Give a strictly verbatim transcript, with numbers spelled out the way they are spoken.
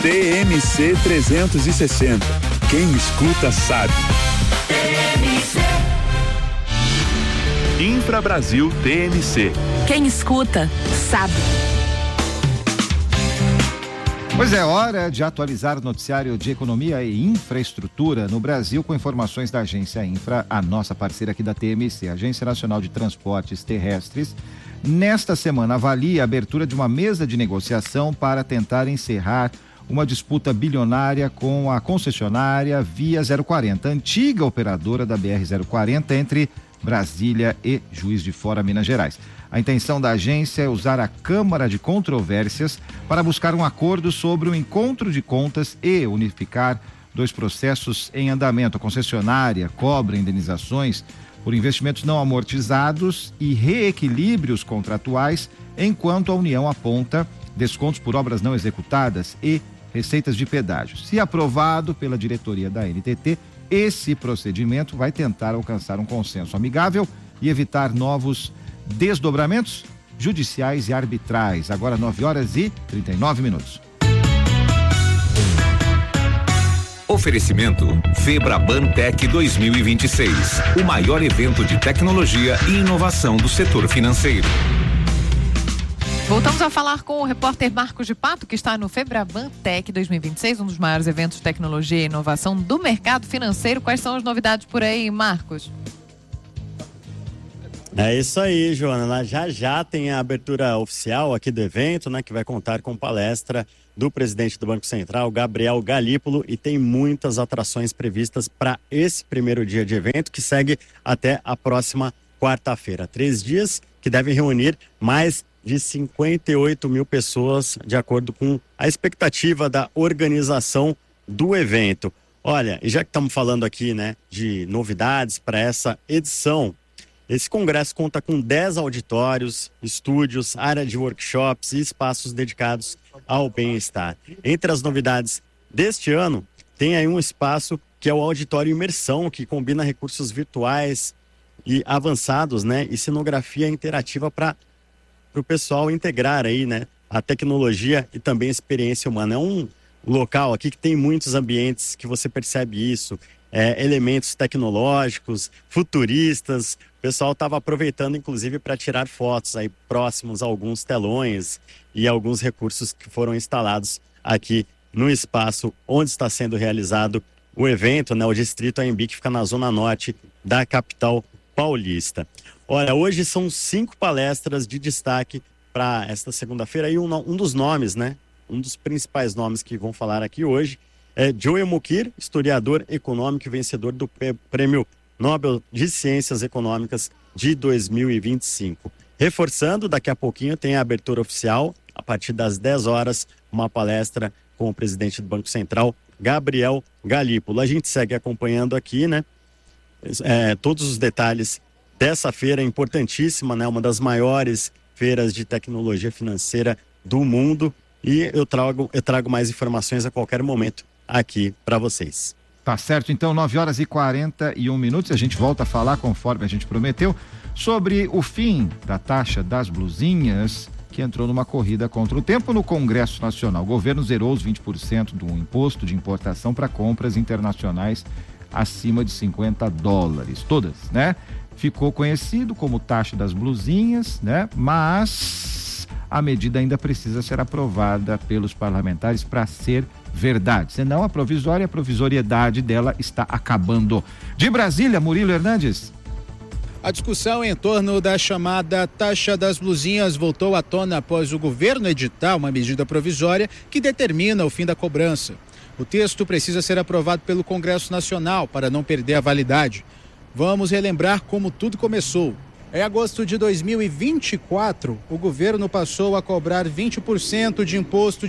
T M C trezentos e sessenta. Quem escuta sabe. T M C. Infra Brasil T M C. Quem escuta sabe. Pois é, hora de atualizar o noticiário de economia e infraestrutura no Brasil com informações da Agência Infra, a nossa parceira aqui da T M C, Agência Nacional de Transportes Terrestres. Nesta semana avalia a abertura de uma mesa de negociação para tentar encerrar uma disputa bilionária com a concessionária Via zero quarenta, antiga operadora da B R zero quarenta entre Brasília e Juiz de Fora, Minas Gerais. A intenção da agência é usar a Câmara de Controvérsias para buscar um acordo sobre o encontro de contas e unificar dois processos em andamento. A concessionária cobra indenizações por investimentos não amortizados e reequilíbrios contratuais, enquanto a União aponta descontos por obras não executadas e receitas de pedágio. Se aprovado pela diretoria da N T T, esse procedimento vai tentar alcançar um consenso amigável e evitar novos desdobramentos judiciais e arbitrais. Agora nove horas e trinta e nove minutos. Oferecimento Febraban Tech dois mil e vinte e seis, o maior evento de tecnologia e inovação do setor financeiro. Voltamos a falar com o repórter Marcos de Pato, que está no Febraban Tech dois mil e vinte e seis, um dos maiores eventos de tecnologia e inovação do mercado financeiro. Quais são as novidades por aí, Marcos? É isso aí, Joana. Já já tem a abertura oficial aqui do evento, né, que vai contar com palestra do presidente do Banco Central, Gabriel Galípolo, e tem muitas atrações previstas para esse primeiro dia de evento, que segue até a próxima quarta-feira. Três dias que devem reunir mais de cinquenta e oito mil pessoas, de acordo com a expectativa da organização do evento. Olha, e já que estamos falando aqui, né, de novidades para essa edição, esse congresso conta com dez auditórios, estúdios, área de workshops e espaços dedicados ao bem-estar. Entre as novidades deste ano, tem aí um espaço que é o Auditório Imersão, que combina recursos virtuais e avançados, né, e cenografia interativa para o pessoal integrar aí, né, a tecnologia e também a experiência humana. É um local aqui que tem muitos ambientes que você percebe isso, é, elementos tecnológicos, futuristas. O pessoal estava aproveitando, inclusive, para tirar fotos aí próximos a alguns telões e alguns recursos que foram instalados aqui no espaço onde está sendo realizado o evento, né? O Distrito A M B, que fica na zona norte da capital paulista. Olha, hoje são cinco palestras de destaque para esta segunda-feira e um, um dos nomes, né? Um dos principais nomes que vão falar aqui hoje é Joel Mukir, historiador econômico e vencedor do Prêmio Nobel de Ciências Econômicas de dois mil e vinte e cinco. Reforçando, daqui a pouquinho tem a abertura oficial, a partir das dez horas, uma palestra com o presidente do Banco Central, Gabriel Galípolo. A gente segue acompanhando aqui, né, é, todos os detalhes dessa feira importantíssima, né, uma das maiores feiras de tecnologia financeira do mundo, e eu trago, eu trago mais informações a qualquer momento aqui para vocês. Tá certo, então nove horas e quarenta e um minutos, a gente volta a falar, conforme a gente prometeu, sobre o fim da taxa das blusinhas, que entrou numa corrida contra o tempo no Congresso Nacional. O governo zerou os vinte por cento do imposto de importação para compras internacionais acima de cinquenta dólares, todas, né? Ficou conhecido como taxa das blusinhas, né? Mas a medida ainda precisa ser aprovada pelos parlamentares para ser verdade. Senão a provisória, a provisoriedade dela está acabando. De Brasília, Murilo Hernandes. A discussão em torno da chamada taxa das blusinhas voltou à tona após o governo editar uma medida provisória que determina o fim da cobrança. O texto precisa ser aprovado pelo Congresso Nacional para não perder a validade. Vamos relembrar como tudo começou. Em agosto de dois mil e vinte e quatro, o governo passou a cobrar vinte por cento de imposto de